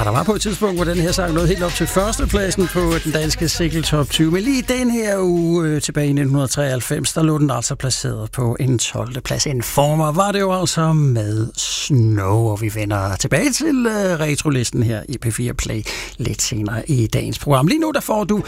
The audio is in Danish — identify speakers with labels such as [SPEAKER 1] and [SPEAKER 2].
[SPEAKER 1] der var på et tidspunkt, hvor den her sang nåede helt op til førstepladsen på den danske single top 20. Men lige den her uge tilbage i 1993, der lå den altså placeret på en 12. plads. En former var det jo altså med Snow. Og vi vender tilbage til retrolisten her i P4 Play lidt senere i dagens program. Lige nu der får du